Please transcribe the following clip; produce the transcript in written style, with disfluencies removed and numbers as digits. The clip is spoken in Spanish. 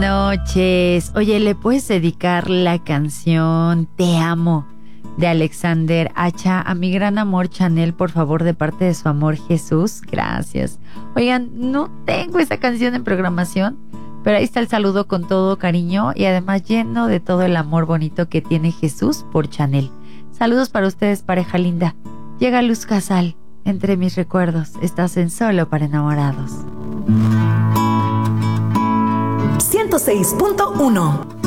Noches. Oye, ¿le puedes dedicar la canción Te Amo de Alexander Hacha a mi gran amor Chanel, por favor, de parte de su amor Jesús? Gracias. Oigan, no tengo esa canción en programación, pero ahí está el saludo con todo cariño y además lleno de todo el amor bonito que tiene Jesús por Chanel. Saludos para ustedes, pareja linda. Llega Luz Casal, entre mis recuerdos. Estás en Solo para Enamorados. 106.1